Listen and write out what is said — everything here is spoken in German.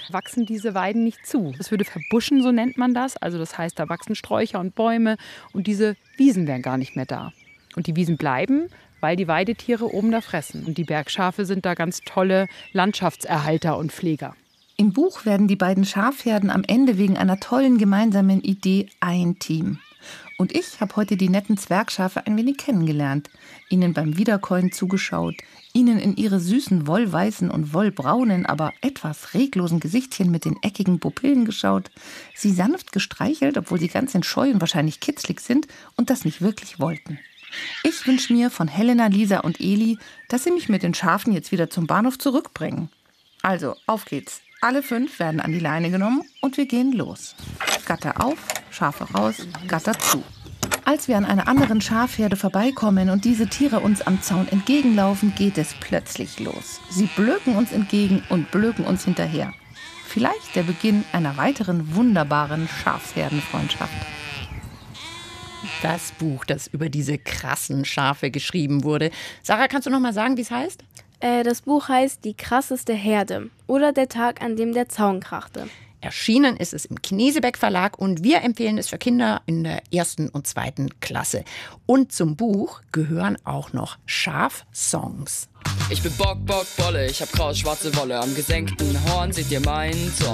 wachsen diese Weiden nicht zu. Das würde verbuschen, so nennt man das. Also das heißt, da wachsen Sträucher und Bäume und diese Wiesen wären gar nicht mehr da. Und die Wiesen bleiben, weil die Weidetiere oben da fressen. Und die Bergschafe sind da ganz tolle Landschaftserhalter und Pfleger. Im Buch werden die beiden Schafherden am Ende wegen einer tollen gemeinsamen Idee ein Team. Und ich habe heute die netten Zwergschafe ein wenig kennengelernt, ihnen beim Wiederkäuen zugeschaut, ihnen in ihre süßen wollweißen und wollbraunen, aber etwas reglosen Gesichtchen mit den eckigen Pupillen geschaut, sie sanft gestreichelt, obwohl sie ganz in Scheu und wahrscheinlich kitzlig sind und das nicht wirklich wollten. Ich wünsche mir von Helena, Lisa und Eli, dass sie mich mit den Schafen jetzt wieder zum Bahnhof zurückbringen. Also, auf geht's. Alle 5 werden an die Leine genommen und wir gehen los. Gatter auf, Schafe raus, Gatter zu. Als wir an einer anderen Schafherde vorbeikommen und diese Tiere uns am Zaun entgegenlaufen, geht es plötzlich los. Sie blöken uns entgegen und blöken uns hinterher. Vielleicht der Beginn einer weiteren wunderbaren Schafsherdenfreundschaft. Das Buch, das über diese krassen Schafe geschrieben wurde. Sarah, kannst du noch mal sagen, wie es heißt? Das Buch heißt Die krasseste Herde oder Der Tag, an dem der Zaun krachte. Erschienen ist es im Knesebeck Verlag und wir empfehlen es für Kinder in der 1. und 2. Klasse. Und zum Buch gehören auch noch Schafsongs. Ich bin Bock, Bock, Bolle, ich hab grau-schwarze Wolle. Am gesenkten Horn seht ihr meinen Zorn.